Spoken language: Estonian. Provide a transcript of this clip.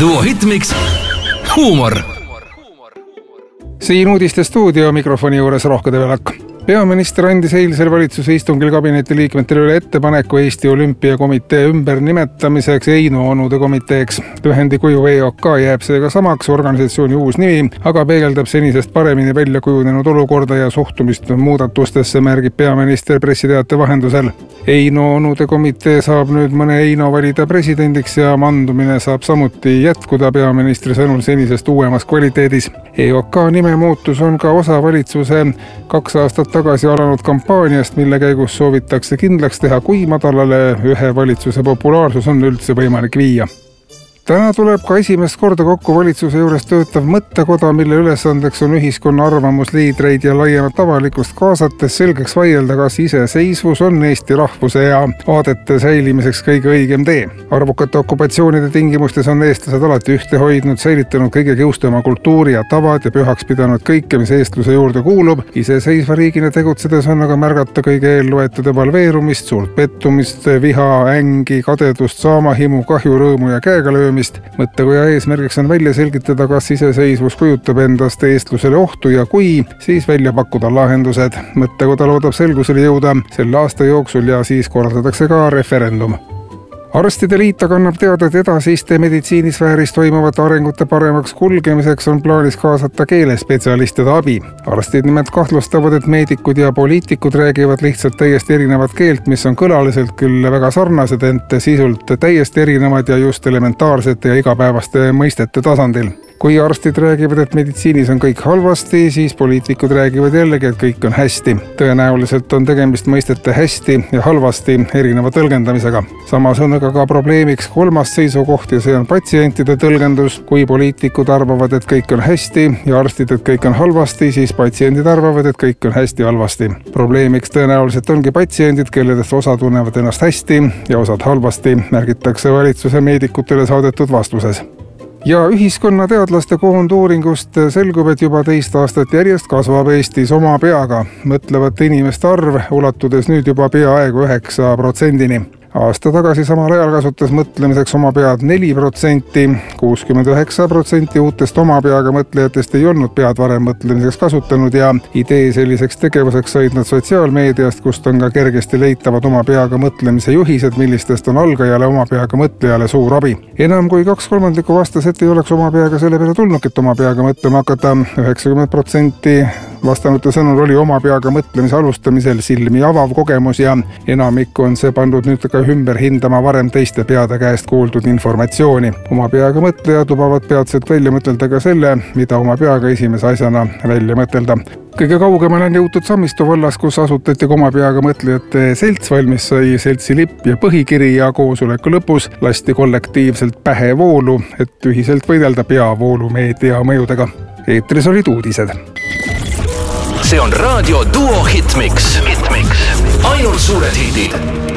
Duo Hitmix huumor. Siin uudiste stuudio mikrofoni juures Rohke Develak. Peaminister andis eilsel valitsuse istungil kabineti liikmetele üle ettepaneku Eesti Olümpiakomitee ümber nimetamiseks Eino onude komiteeks. Lühendi kuju EOK jääb seega samaks, organisatsiooni uus nimi, aga peegeldab senisest paremini välja kujunenud olukorda ja suhtumist muudatustesse, märgib peaminister pressiteate vahendusel. Eino onude komitee saab nüüd mõne Eino valida presidendiks ja mandumine saab samuti jätkuda peaministri sõnul senisest uuemas kvaliteedis. EOK nime muutus on ka osa valitsuse 2 aastat tagasi alanud kampaaniast, mille käigus soovitakse kindlaks teha, kui madalale ühe valitsuse populaarsus on üldse võimalik viia. Täna tuleb ka esimest korda kokku valitsuse juures töötav mõttekoda, mille ülesandeks on ühiskonna arvamusliidreid ja laiemat avalikkust kaasates selgeks vaielda, kas iseseisvus on Eesti rahvuse ja vaadete säilimiseks kõige õigem tee. Arvukate okupatsioonide tingimustes on eestlased alati ühte hoidnud, säilitanud kõige kiustama kultuuri ja tavad ja pühaks pidanud kõike, mis eestluse juurde kuulub. Iseseisva riigina tegutsedes on aga märgata kõige eelloetud evalveerumist, suurt pettumist, viha, ängi, kadedust, saamahimu, kahju, rõõmu ja käegalöömist. Mõttekoja eesmärgiks on välja selgitada, kas iseseisvus kujutab endast eestlusele ohtu ja kui, siis välja pakkuda lahendused. Mõttekoda loodab selgusele jõuda selle aasta jooksul ja siis korraldatakse ka referendum. Arstide liit annab teada, et edasiste meditsiinisfääris toimuvate arengute paremaks kulgemiseks on plaanis kaasata keelespetsialistide abi. Arstid nimelt kahtlustavad, et meedikud ja poliitikud räägivad lihtsalt täiesti erinevat keelt, mis on kõlaliselt küll väga sarnased, ent sisult täiesti erinevad ja just elementaarsete ja igapäevaste mõistete tasandil. Kui arstid räägivad, et meditsiinis on kõik halvasti, siis poliitikud räägivad jällegi, et kõik on hästi. Tõenäoliselt on tegemist mõistete hästi ja halvasti erineva tõlgendamisega. Samas on aga ka probleemiks kolmas seisukoht ja see on patsientide tõlgendus. Kui poliitikud arvavad, et kõik on hästi ja arstid, et kõik on halvasti, siis patsiendid arvavad, et kõik on hästi halvasti. Probleemiks tõenäoliselt ongi patsiendid, kelledest osa tunnevad ennast hästi ja osad halvasti, märgitakse valitsuse meedikutele saadetud vastuses. Ja ühiskonnateadlaste koonduuringust selgub, et juba 2 aastat järjest kasvab Eestis oma peaga mõtlevate inimeste arv, ulatudes nüüd juba peaaegu 9%-ni. Aasta tagasi samal ajal kasutas mõtlemiseks oma pead 4%, 69% uutest oma peaga mõtlejatest ei olnud pead varem mõtlemiseks kasutanud ja idee selliseks tegevuseks said nad sotsiaalmeediast, kust on ka kergesti leitavad oma peaga mõtlemise juhised, millistest on algajale oma peaga mõtlejale suur abi. Enam kui 2/3 vastas, et ei oleks oma peaga selle peale tulnud, et oma peaga mõtlema hakata. 90% vastanute sõnul oli oma peaga mõtlemise alustamisel silmi avav kogemus ja enamik on see pandud nüüd ka ümber hindama varem teiste peade käest kuuldud informatsiooni. Oma peaga mõtlejad lubavad peatselt välja mõtelda ka selle, mida oma peaga esimese asjana välja mõtelda. Kõige kaugemale on jõutud Sammistu vallas, kus asutati oma peaga mõtlejate selts, valmis sai seltsi lipp ja põhikiri ja koosoleku lõpus lasti kollektiivselt pähe voolu, et ühiselt võidelda peavoolumeedia mõjudega. Eetris olid uudised. See on raadio Duo Hitmix. Ainult suured hiidid.